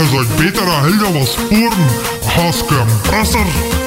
Je zou beter een hele was sporen als compressor.